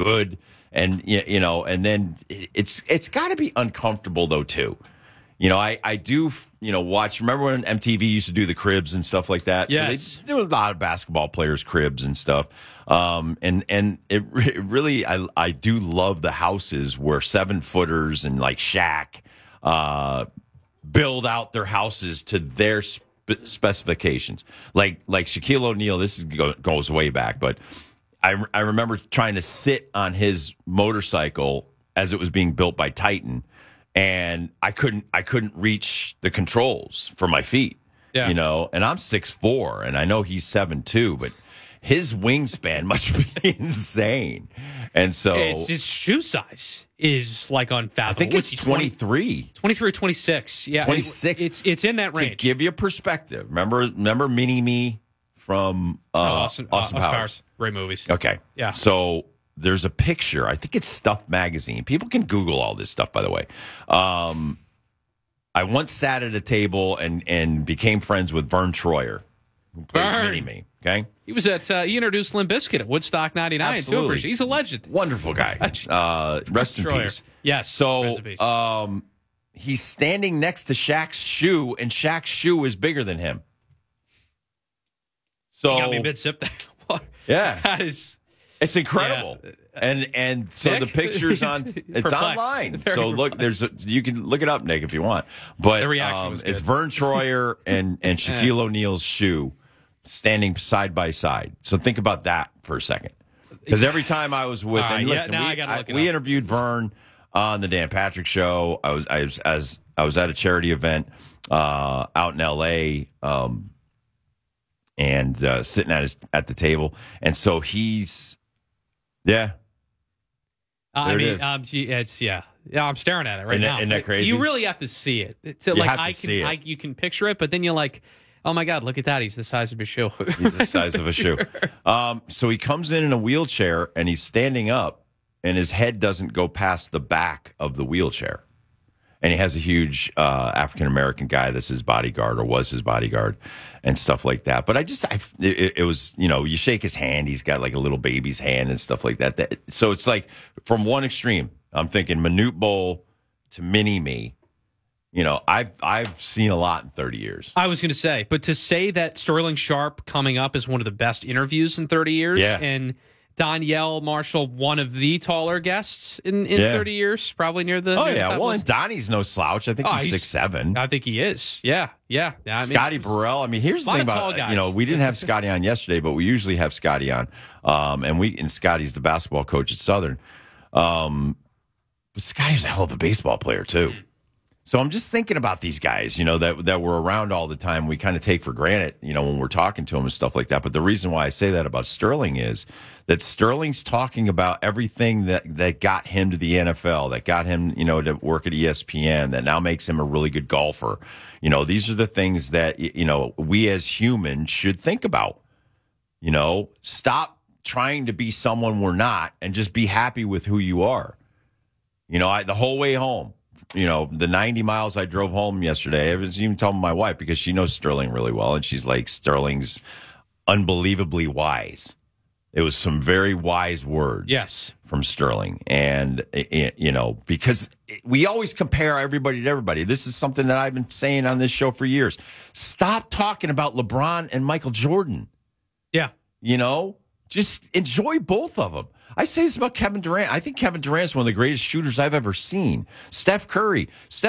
good, and and then it's got to be uncomfortable though too. I do, watch. Remember when MTV used to do the cribs and stuff like that? Yes. So there was a lot of basketball players' cribs and stuff. And it really, I do love the houses where 7-footers and like Shaq build out their houses to their specifications. Like Shaquille O'Neal, goes way back, but I remember trying to sit on his motorcycle as it was being built by Titan. And I couldn't reach the controls for my feet, and I'm 6'4", and I know he's 7'2", but his wingspan must be insane. And so his shoe size is like unfathomable. I think it's 23. 23 or 26. Yeah. 26. It's in that range. To give you perspective, remember Mini-Me from Austin Powers? Great movies. Okay. Yeah. So there's a picture. I think it's Stuff Magazine. People can Google all this stuff, by the way. I once sat at a table and became friends with Vern Troyer, who plays Mini-Me. Okay, he was he introduced Limp Bizkit at Woodstock '99. Absolutely. He's a legend. Wonderful guy. Rest in peace. Yes. So rest in peace. He's standing next to Shaq's shoe, and Shaq's shoe is bigger than him. So you got me a bit sip there. Yeah. That is. It's incredible, and so Nick? the picture's on. It's online. So look, you can look it up, Nick, if you want. But the reaction was good. It's Vern Troyer and Shaquille O'Neal's shoe standing side by side. So think about that for a second, because every time I was with, and listen, we interviewed Vern on the Dan Patrick Show. I was at a charity event out in L.A. And sitting at the table, and so he's. Yeah. I'm staring at it right now. Isn't that crazy? You really have to see it. You can picture it, but then you're like, oh my God, look at that. He's the size of a shoe. He's the size of a shoe. So he comes in a wheelchair and he's standing up and his head doesn't go past the back of the wheelchair. And he has a huge African-American guy that's his bodyguard or was his bodyguard and stuff like that. But it was, you shake his hand. He's got like a little baby's hand and stuff like that. So it's like from one extreme, I'm thinking Manute Bol to Mini-Me. I've seen a lot in 30 years. I was going to say, but to say that Sterling Sharp coming up is one of the best interviews in 30 years. Yeah. And Danielle Marshall, one of the taller guests in 30 years, probably near the. Oh, yeah. Well, and Donnie's no slouch. I think he's 6'7". I think he is. Yeah. Scotty Burrell. I mean, here's the thing about, we didn't have Scotty on yesterday, but we usually have Scotty on. And Scotty's the basketball coach at Southern. But Scotty's a hell of a baseball player, too. So I'm just thinking about these guys, that we're around all the time. We kind of take for granted, when we're talking to them and stuff like that. But the reason why I say that about Sterling is that Sterling's talking about everything that got him to the NFL, that got him, to work at ESPN, that now makes him a really good golfer. These are the things that, we as humans should think about. Stop trying to be someone we're not and just be happy with who you are. The whole way home. The 90 miles I drove home yesterday, I was even telling my wife because she knows Sterling really well. And she's like, Sterling's unbelievably wise. It was some very wise words from Sterling. And, because we always compare everybody to everybody. This is something that I've been saying on this show for years. Stop talking about LeBron and Michael Jordan. Yeah. Just enjoy both of them. I say this about Kevin Durant. I think Kevin Durant is one of the greatest shooters I've ever seen. Steph Curry,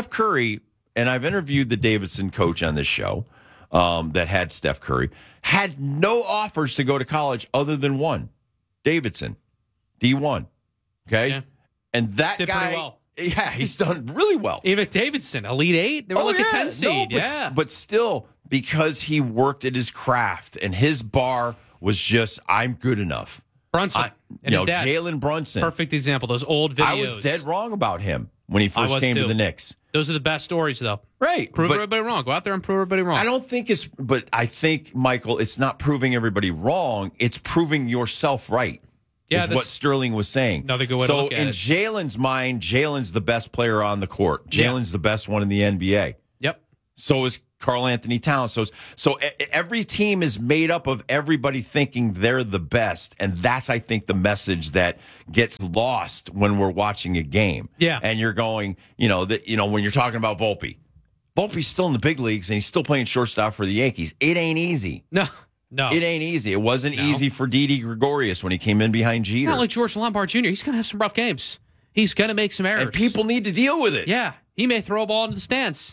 and I've interviewed the Davidson coach on this show that had Steph Curry, had no offers to go to college other than one, Davidson, D1. Okay? Yeah. And that did guy, pretty well. Yeah, he's done really well. Even Davidson, Elite Eight, they were a 10 seed. But still, because he worked at his craft and his bar was just, I'm good enough. Brunson. And his dad. Jalen Brunson. Perfect example. Those old videos. I was dead wrong about him when he first came to the Knicks. Those are the best stories, though. Right. Prove everybody wrong. Go out there and prove everybody wrong. I think, Michael, it's not proving everybody wrong. It's proving yourself right. Yeah, is what Sterling was saying. Another good way to look at it. So in Jalen's mind, Jalen's the best player on the court. Jalen's the best one in the NBA. Yep. So is Karl Anthony Towns. So every team is made up of everybody thinking they're the best, and that's, I think, the message that gets lost when we're watching a game. Yeah, and you're going, when you're talking about Volpe's still in the big leagues and he's still playing shortstop for the Yankees. It ain't easy. No. It ain't easy. It wasn't easy for Didi Gregorius when he came in behind Jeter. It's not like George Lombard Jr. He's going to have some rough games. He's going to make some errors. And people need to deal with it. Yeah. He may throw a ball into the stands.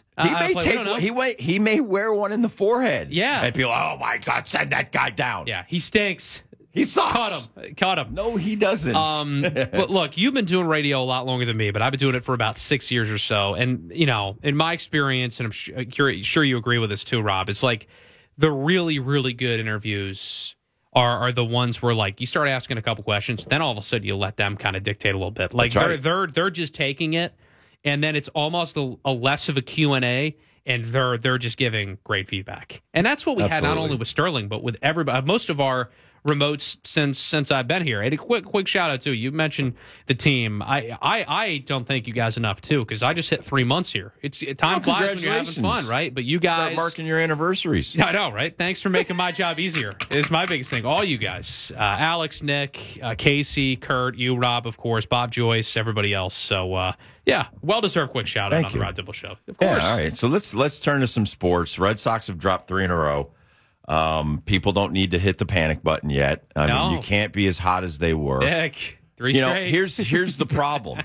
He may wear one in the forehead. Yeah. And people, oh, my God, send that guy down. Yeah, he stinks. He sucks. Caught him. No, he doesn't. But look, you've been doing radio a lot longer than me, but I've been doing it for about 6 years or so. And, in my experience, and I'm sure you agree with this too, Rob, it's like the really, really good interviews are the ones where, like, you start asking a couple questions, then all of a sudden you let them kind of dictate a little bit. Like, they're just taking it, and then it's almost a less of a Q&A, and they're just giving great feedback. And that's what we had not only with Sterling, but with everybody. Most of our remotes since I've been here. And a quick shout out too. You mentioned the team. I don't thank you guys enough too, because I just hit 3 months here. Time flies when you're having fun, right? But you guys start marking your anniversaries. Yeah, I know, right? Thanks for making my job easier. It's my biggest thing. All you guys, Alex, Nick, Casey, Kurt, you, Rob, of course, Bob Joyce, everybody else. So well deserved quick shout out on the Rod Dibble Show. Of course. Yeah, all right. So let's turn to some sports. Red Sox have dropped 3 in a row. People don't need to hit the panic button yet. I mean, you can't be as hot as they were. Heck, 3 straight. Here's the problem.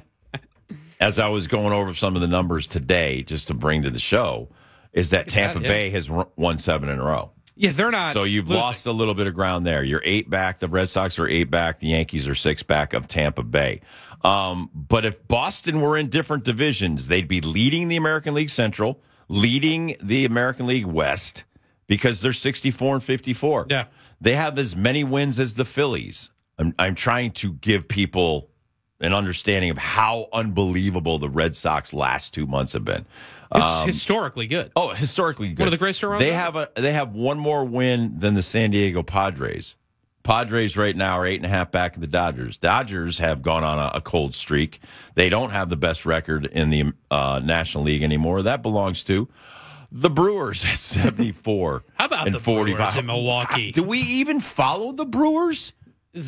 As I was going over some of the numbers today, just to bring to the show, is that Tampa Bay has won 7 in a row. Yeah, they're not. So you've lost a little bit of ground there. You're 8 back. The Red Sox are 8 back. The Yankees are 6 back of Tampa Bay. But if Boston were in different divisions, they'd be leading the American League Central, leading the American League West, because they're 64 and 54. Yeah. They have as many wins as the Phillies. I'm trying to give people an understanding of how unbelievable the Red Sox last 2 months have been. Historically good. Oh, historically good. One of the greatest around. They have one more win than the San Diego Padres. Padres right now are 8.5 back of the Dodgers. Dodgers have gone on a cold streak. They don't have the best record in the National League anymore. That belongs to the Brewers at 74. How about and the 45. Brewers in Milwaukee? Do we even follow the Brewers? Is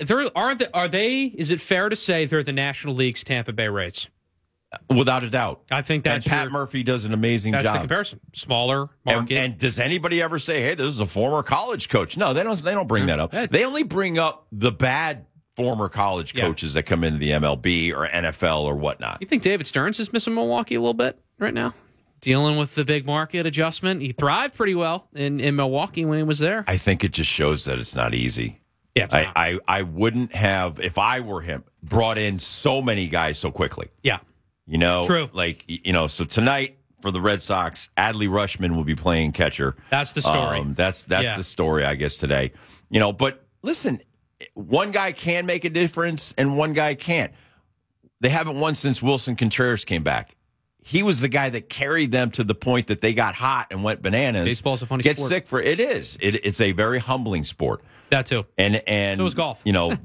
it fair to say they're the National League's Tampa Bay Rays? Without a doubt. I think that's and Pat Murphy does an amazing job. That's the comparison. Smaller market. And does anybody ever say, hey, this is a former college coach? No, they don't bring that up. They only bring up the bad former college coaches that come into the MLB or NFL or whatnot. You think David Stearns is missing Milwaukee a little bit right now? Dealing with the big market adjustment. He thrived pretty well in Milwaukee when he was there. I think it just shows that it's not easy. Yeah, it's not. I wouldn't have, if I were him, brought in so many guys so quickly. Yeah. True. So tonight for the Red Sox, Adley Rutschman will be playing catcher. That's the story. That's the story, I guess, today. But listen, one guy can make a difference and one guy can't. They haven't won since Wilson Contreras came back. He was the guy that carried them to the point that they got hot and went bananas. Baseball's a funny sport. Get sick for it. It's a very humbling sport. That too. And so is golf.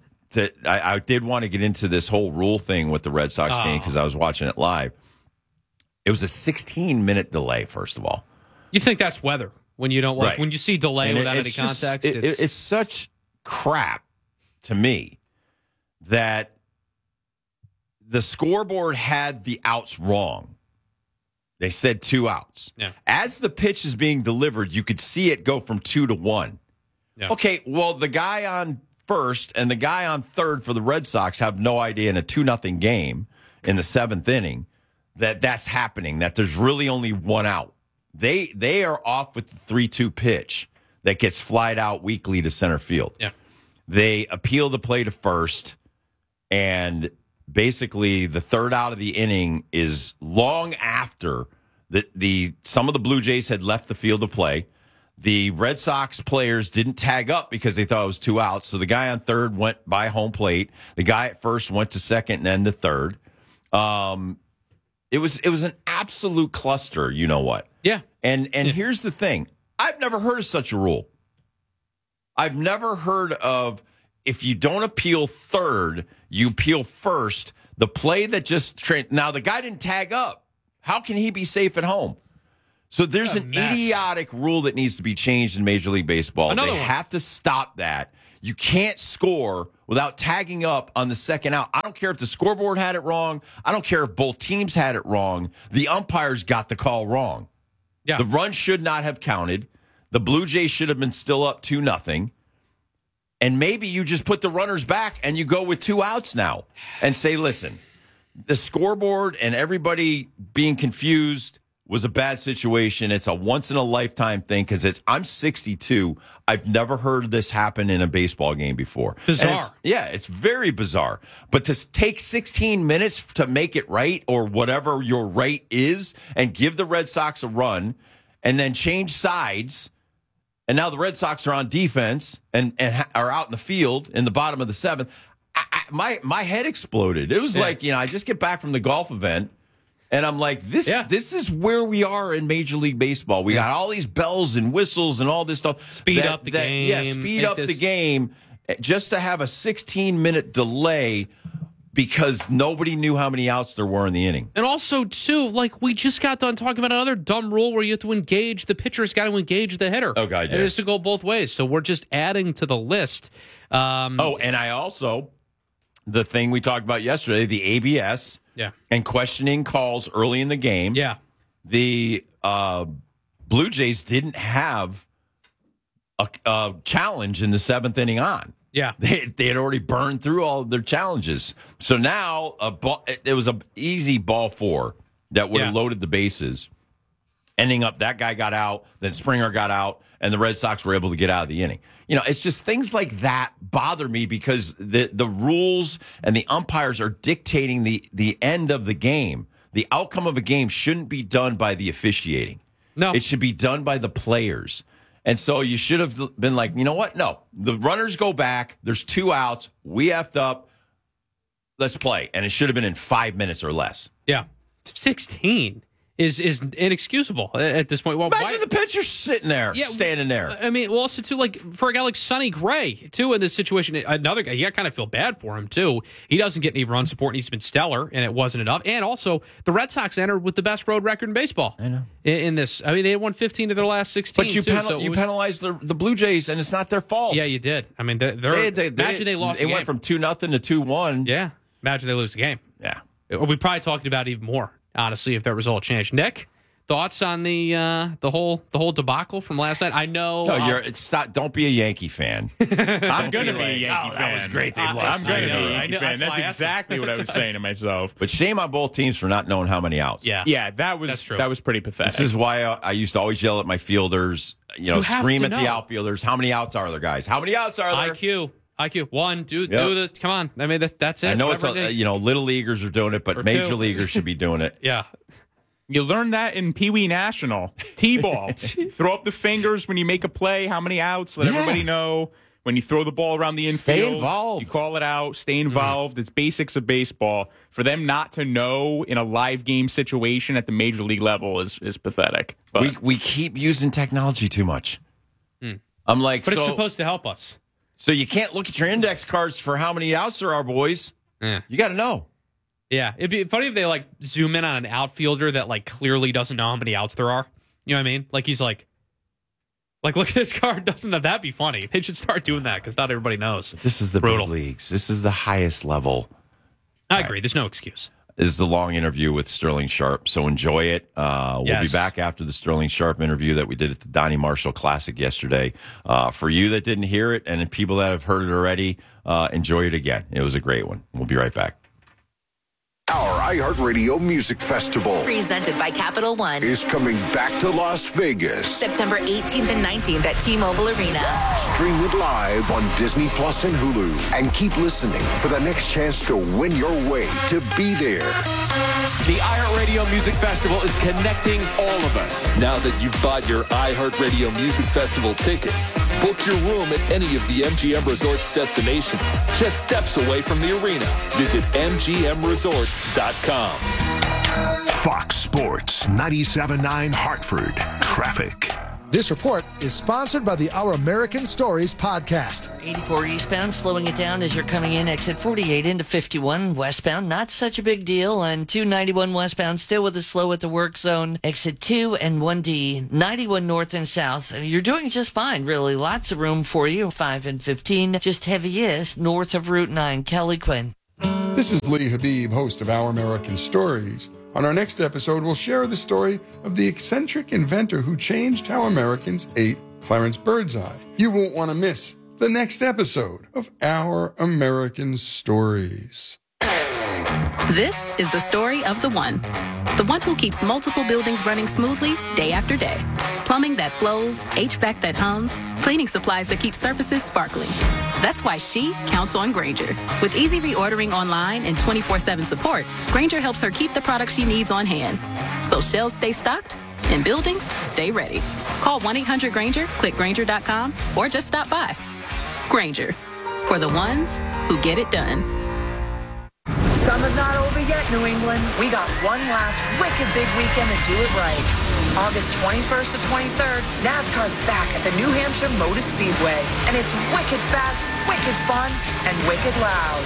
I did want to get into this whole rule thing with the Red Sox game because I was watching it live. It was a 16-minute delay, first of all. You think that's weather when you don't when you see delay without any context? It's such crap to me that the scoreboard had the outs wrong. They said 2 outs. Yeah. As the pitch is being delivered, you could see it go from 2 to 1. Yeah. Okay, well, the guy on first and the guy on third for the Red Sox have no idea in a 2-0 game in the 7th inning that's happening, that there's really only 1 out. They are off with the 3-2 pitch that gets flied out weakly to center field. Yeah. They appeal the play to first, and basically the 3rd out of the inning is long after some of the Blue Jays had left the field of play. The Red Sox players didn't tag up because they thought it was 2 outs. So the guy on third went by home plate. The guy at first went to second and then to third. It was an absolute cluster, you know what? Yeah. And here's the thing. I've never heard of such a rule. I've never heard of, if you don't appeal third, you appeal first. The play that just now the guy didn't tag up. How can he be safe at home? So there's an idiotic rule that needs to be changed in Major League Baseball. They have to stop that. You can't score without tagging up on the second out. I don't care if the scoreboard had it wrong. I don't care if both teams had it wrong. The umpires got the call wrong. Yeah. The run should not have counted. The Blue Jays should have been still up 2-0. And maybe you just put the runners back and you go with 2 outs now and say, listen, the scoreboard and everybody being confused was a bad situation. It's a once-in-a-lifetime thing because I'm 62. I've never heard this happen in a baseball game before. Bizarre. It's very bizarre. But to take 16 minutes to make it right or whatever your right is and give the Red Sox a run and then change sides, and now the Red Sox are on defense and are out in the field in the bottom of the 7th, my head exploded. It was like, I just get back from the golf event, and I'm like, this is where we are in Major League Baseball. We got all these bells and whistles and all this stuff. Speed up the game. Yeah, speed up the game just to have a 16-minute delay because nobody knew how many outs there were in the inning. And also, too, we just got done talking about another dumb rule where you have to engage, the pitcher's got to engage the hitter. Oh, God, yeah. It has to go both ways. So we're just adding to the list. And I also, the thing we talked about yesterday, the ABS. Yeah. And questioning calls early in the game. Yeah. The Blue Jays didn't have a challenge in the 7th inning on. Yeah. They had already burned through all of their challenges. So now it was an easy ball 4 that would have loaded the bases. Ending up, that guy got out, then Springer got out, and the Red Sox were able to get out of the inning. It's just things like that bother me because the rules and the umpires are dictating the end of the game. The outcome of a game shouldn't be done by the officiating. No. It should be done by the players. And so you should have been like, you know what? No, the runners go back. There's 2 outs. We effed up. Let's play. And it should have been in 5 minutes or less. Yeah. 16 is inexcusable at this point. Well, imagine the pitcher sitting there, standing there. I mean, also, too, for a guy like Sonny Gray, too, in this situation, another guy, you kind of feel bad for him, too. He doesn't get any run support, and he's been stellar, and it wasn't enough. And also, the Red Sox entered with the best road record in baseball. I know. In this. I mean, they had won 15 of their last 16. But you penalized the Blue Jays, and it's not their fault. Yeah, you did. I mean, imagine they lost the game. They went from 2-0 to 2-1. Yeah. Imagine they lose the game. Yeah. We're probably talking about even more. Honestly, if that result changed. Nick, thoughts on the whole debacle from last night? I know. No, don't be a Yankee fan. I'm going to be a Yankee fan. That was great. They lost. I'm going to be a Yankee fan. That's exactly what I was saying to myself. But shame on both teams for not knowing how many outs. Yeah, that was pretty pathetic. This is why I used to always yell at my fielders, scream at the outfielders. How many outs are there, guys? How many outs are there? IQ. 1, do the. Come on. I mean, that's it. I know it's little leaguers are doing it, but major leaguers should be doing it. Yeah. You learn that in Pee Wee National. T-ball. Throw up the fingers when you make a play. How many outs? Let everybody know. When you throw the ball around the infield, stay involved. You call it out. Stay involved. It's basics of baseball. For them not to know in a live game situation at the major league level is pathetic. But we keep using technology too much. I'm like, but it's supposed to help us. So you can't look at your index cards for how many outs there are, boys. Yeah. You got to know. Yeah, it'd be funny if they zoom in on an outfielder that clearly doesn't know how many outs there are. You know what I mean? He's like, look at this card. Doesn't that be funny? They should start doing that because not everybody knows. This is the big leagues. This is the highest level. I agree. There's no excuse. This is the long interview with Sterling Sharp, so enjoy it. We'll be back after the Sterling Sharp interview that we did at the Donnie Marshall Classic yesterday. For you that didn't hear it and people that have heard it already, enjoy it again. It was a great one. We'll be right back. Our iHeartRadio Music Festival, presented by Capital One, is coming back to Las Vegas. September 18th and 19th at T-Mobile Arena. Stream it live on Disney Plus and Hulu. And keep listening for the next chance to win your way to be there. The iHeartRadio Music Festival is connecting all of us. Now that you've bought your iHeartRadio Music Festival tickets, book your room at any of the MGM Resorts destinations, just steps away from the arena. Visit MGMResorts.com. Fox Sports 97.9 Hartford. Traffic. This report is sponsored by the Our American Stories podcast. 84 eastbound, slowing it down as you're coming in. Exit 48 into 51 westbound. Not such a big deal. And 291 westbound, still with a slow at the work zone. Exit 2 and 1D, 91 north and south. You're doing just fine, really. Lots of room for you. 5 and 15, just heaviest north of Route 9. Kelly Quinn. This is Lee Habib, host of Our American Stories. On our next episode, we'll share the story of the eccentric inventor who changed how Americans ate, Clarence Birdseye. You won't want to miss the next episode of Our American Stories. This is the story of the one who keeps multiple buildings running smoothly day after day. Plumbing that flows, HVAC that hums, cleaning supplies that keep surfaces sparkling. That's why she counts on Grainger. With easy reordering online and 24/7 support, Grainger helps her keep the products she needs on hand. So shelves stay stocked and buildings stay ready. Call 1-800-GRAINGER, click Grainger.com, or just stop by. Grainger, for the ones who get it done. Summer's not over yet, New England. We got one last wicked big weekend to do it right. August 21st to 23rd, NASCAR's back at the New Hampshire Motor Speedway. And it's wicked fast, wicked fun, and wicked loud.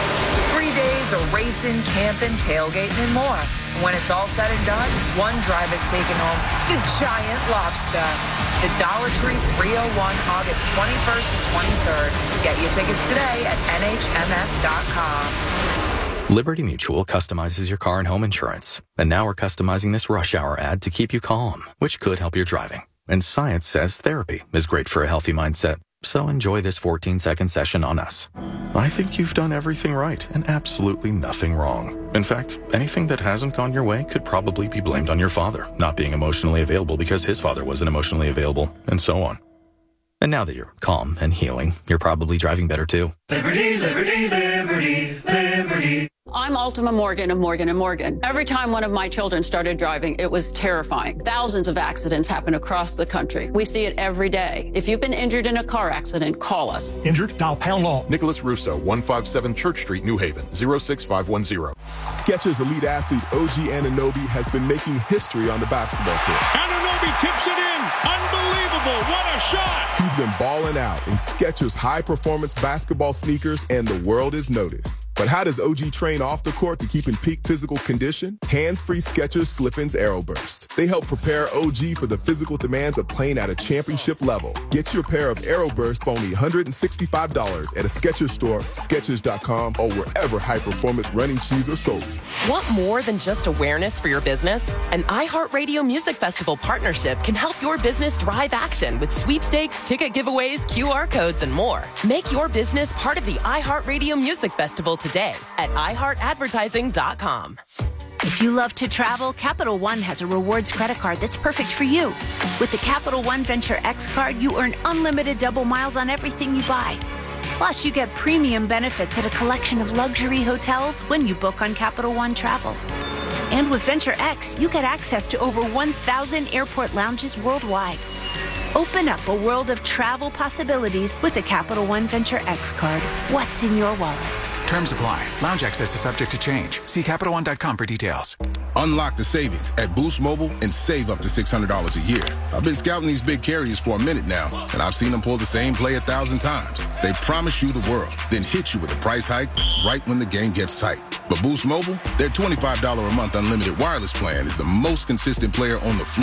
3 days of racing, camping, tailgating, and more. And when it's all said and done, one driver's taking home the giant lobster. The Dollar Tree 301, August 21st to 23rd. Get your tickets today at nhms.com. Liberty Mutual customizes your car and home insurance. And now we're customizing this rush hour ad to keep you calm, which could help your driving. And science says therapy is great for a healthy mindset. So enjoy this 14-second session on us. I think you've done everything right and absolutely nothing wrong. In fact, anything that hasn't gone your way could probably be blamed on your father not being emotionally available because his father wasn't emotionally available, and so on. And now that you're calm and healing, you're probably driving better too. Liberty, liberty, liberty, liberty. I'm Ultima Morgan of Morgan & Morgan. Every time one of my children started driving, it was terrifying. Thousands of accidents happen across the country. We see it every day. If you've been injured in a car accident, call us. Injured? Dial pound law. Nicholas Russo, 157 Church Street, New Haven, 06510. Skechers elite athlete OG Anunoby has been making history on the basketball court. Anunoby tips it in. Unbelievable. What a shot. He's been balling out in Skechers high-performance basketball sneakers, and the world is noticed. But how does OG train off the court to keep in peak physical condition? Hands-free Skechers Slip-ins Aeroburst. They help prepare OG for the physical demands of playing at a championship level. Get your pair of Aeroburst for only $165 at a Skechers store, Skechers.com, or wherever high-performance running shoes are sold. Want more than just awareness for your business? An iHeartRadio Music Festival partnership can help your business drive action with sweepstakes, ticket giveaways, QR codes, and more. Make your business part of the iHeartRadio Music Festival today at iHeartAdvertising.com. If you love to travel, Capital One has a rewards credit card that's perfect for you. With the Capital One Venture X card, you earn unlimited double miles on everything you buy. Plus, you get premium benefits at a collection of luxury hotels when you book on Capital One Travel. And with Venture X, you get access to over 1,000 airport lounges worldwide. Open up a world of travel possibilities with the Capital One Venture X card. What's in your wallet? Terms apply. Lounge access is subject to change. See CapitalOne.com for details. Unlock the savings at Boost Mobile and save up to $600 a year. I've been scouting these big carriers for a minute now, and I've seen them pull the same play 1,000 times. They promise you the world, then hit you with a price hike right when the game gets tight. But Boost Mobile, their $25 a month unlimited wireless plan is the most consistent player on the floor.